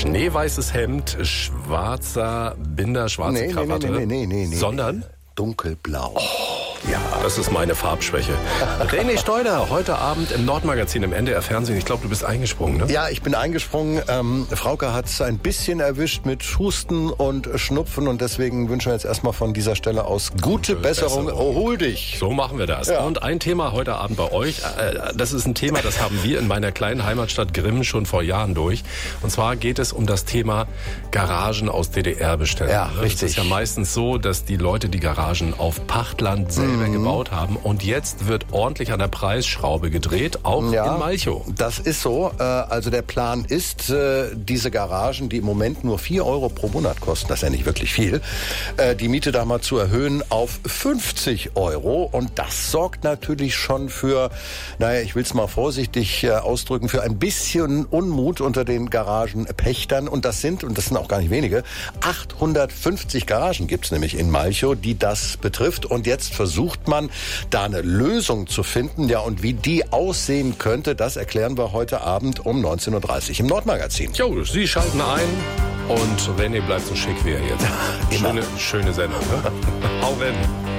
schneeweißes Hemd, schwarzer Binder, schwarze Krawatte. Nee. Sondern? Dunkelblau. Ja, das ist meine Farbschwäche. René Steuder, heute Abend im Nordmagazin im NDR Fernsehen. Ich glaube, du bist eingesprungen, ne? Ja, ich bin eingesprungen. Frauke hat es ein bisschen erwischt mit Husten und Schnupfen und deswegen wünschen wir jetzt erstmal von dieser Stelle aus gute Besserung. Erhol dich. So machen wir das. Ja. Und ein Thema heute Abend bei euch. Das ist ein Thema, das haben wir in meiner kleinen Heimatstadt Grimmen schon vor Jahren durch. Und zwar geht es um das Thema Garagen aus DDR-Beständen. Ja, richtig. Es ist ja meistens so, dass die Leute die Garagen auf Pachtland selber gebaut haben. Und jetzt wird ordentlich an der Preisschraube gedreht, auch in Malchow. Das ist so. Also der Plan ist, diese Garagen, die im Moment nur 4 Euro pro Monat kosten, das ist ja nicht wirklich viel, die Miete da mal zu erhöhen auf 50 Euro. Und das sorgt natürlich schon für, ich will es mal vorsichtig ausdrücken, für ein bisschen Unmut unter den Garagenpächtern. Und das sind auch gar nicht wenige, 850 Garagen gibt's nämlich in Malchow, die das betrifft. Und jetzt versucht man, da eine Lösung zu finden. Ja, und wie die aussehen könnte, das erklären wir heute Abend um 19.30 Uhr im Nordmagazin. Jo, Sie schalten ein und René bleibt so schick wie er jetzt. Schöne Sendung. Ne? Hau rein.